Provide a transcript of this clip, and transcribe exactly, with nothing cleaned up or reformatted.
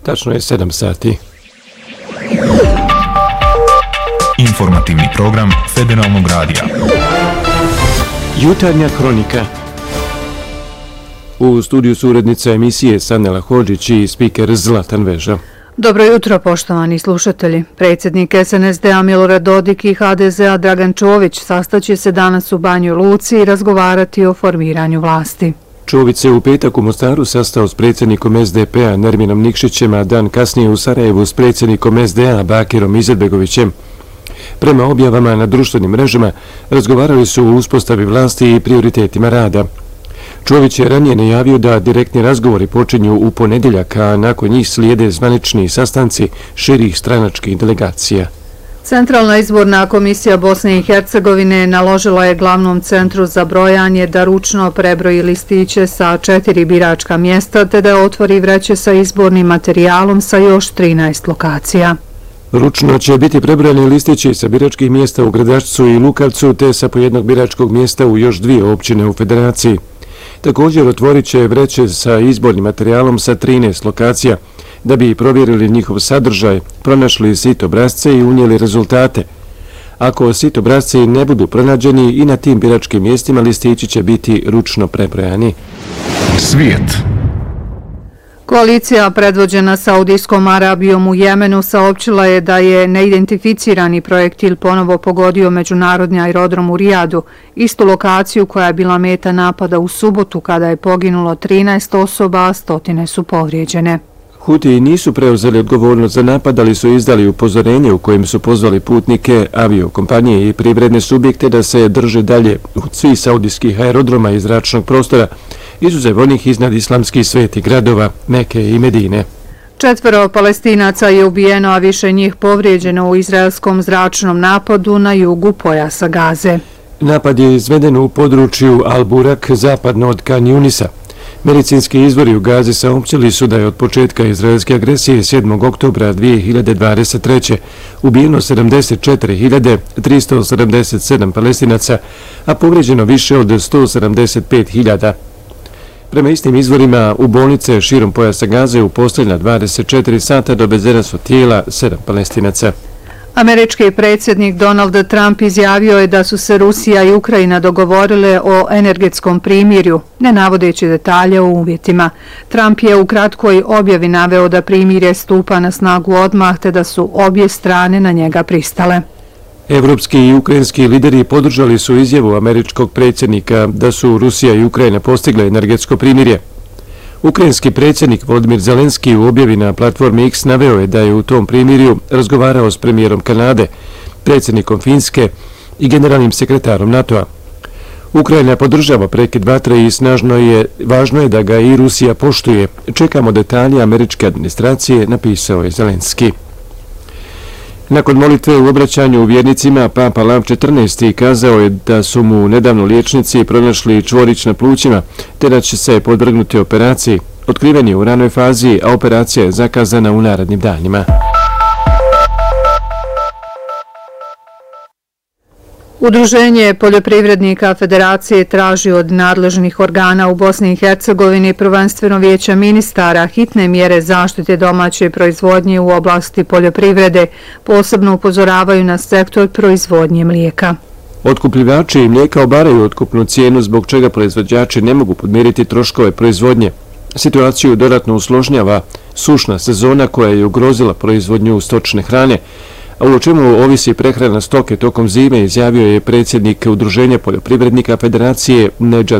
Tačno je sedam sati. Informativni program Federalnog radija. Jutarnja kronika. U studiju su urednica emisije Sanela Hodžić i spiker Zlatan Veža. Dobro jutro, poštovani slušatelji. Predsjednik S N S D-a Milorad Dodik i H D Z-a Dragan Čović sastaće se danas u Banjoj Luci i razgovarati o formiranju vlasti. Čović se u petak u Mostaru sastao s predsjednikom S D P-a Nerminom Nikšićem, a dan kasnije u Sarajevu s predsjednikom S D A Bakirom Izetbegovićem. Prema objavama na društvenim mrežama razgovarali su o uspostavi vlasti i prioritetima rada. Čović je ranije najavio da direktni razgovori počinju u ponedjeljak, a nakon njih slijede zvanični sastanci širih stranačkih delegacija. Centralna izborna komisija Bosne i Hercegovine naložila je glavnom centru za brojanje da ručno prebroji listiće sa četiri biračka mjesta te da otvori vreće sa izbornim materijalom sa još trinaest lokacija. Ručno će biti prebrojani listići sa biračkih mjesta u Gradačcu i Lukavcu te sa po jednog biračkog mjesta u još dvije općine u Federaciji. Također otvorit će vreće sa izbornim materijalom sa trinaest lokacija da bi provjerili njihov sadržaj, pronašli sit obrasce i unijeli rezultate. Ako sit obrasci ne budu pronađeni i na tim biračkim mjestima listići će biti ručno prebrojani. Svijet. Koalicija predvođena Saudijskom Arabijom u Jemenu saopćila je da je neidentificirani projektil ponovo pogodio međunarodni aerodrom u Rijadu, istu lokaciju koja je bila meta napada u subotu kada je poginulo trinaest osoba, a stotine su povrijeđene. Hutiji nisu preuzeli odgovornost za napad, ali su izdali upozorenje u kojem su pozvali putnike, aviokompanije i privredne subjekte da se drže dalje od svih saudijskih aerodroma i zračnog prostora, izuzev onih iznad islamskih svetih gradova Meke i Medine. Četvero Palestinaca je ubijeno, a više njih povrijeđeno u izraelskom zračnom napadu na jugu pojasa Gaze. Napad je izveden u području Al-Burak, zapadno od Kan Junisa. Medicinski izvori u Gazi saopćili su da je od početka izraelske agresije sedmog oktobra dvije hiljade dvadeset treće ubijeno sedamdeset četiri hiljade tristo sedamdeset sedam Palestinaca, a povrijeđeno više od sto sedamdeset pet hiljada. Prema istim izvorima, u bolnice širom pojasa Gaze u posljednja dvadeset četiri sata dovezena su tijela sedam Palestinaca. Američki predsjednik Donald Trump izjavio je da su se Rusija i Ukrajina dogovorile o energetskom primirju, ne navodeći detalje o uvjetima. Trump je u kratkoj objavi naveo da primirje stupa na snagu odmah te da su obje strane na njega pristale. Evropski i ukrajinski lideri podržali su izjavu američkog predsjednika da su Rusija i Ukrajina postigle energetsko primirje. Ukrajinski predsjednik Volodymyr Zelenski u objavi na platformi X naveo je da je u tom primirju razgovarao s premijerom Kanade, predsjednikom Finske i generalnim sekretarom NATO-a. Ukrajina podržava prekid vatre i snažno je, važno je da ga i Rusija poštuje. Čekamo detalje američke administracije, napisao je Zelenski. Nakon molitve u obraćanju vjernicima, Papa Lav četrnaesti kazao je da su mu nedavno liječnici pronašli čvorić na plućima, te da će se podvrgnuti operaciji. Otkriven je u ranoj fazi, a operacija je zakazana u narednim danima. Udruženje poljoprivrednika Federacije traži od nadležnih organa u Bosni i Hercegovini, prvenstveno Vijeća ministara, hitne mjere zaštite domaće proizvodnje u oblasti poljoprivrede, posebno upozoravaju na sektor proizvodnje mlijeka. Otkupljivači mlijeka obaraju otkupnu cijenu, zbog čega proizvođači ne mogu podmiriti troškove proizvodnje. Situaciju dodatno usložnjava sušna sezona koja je ugrozila proizvodnju stočne hrane, a o čemu ovisi prehrana stoke tokom zime, izjavio je predsjednik Udruženja poljoprivrednika Federacije Nedžad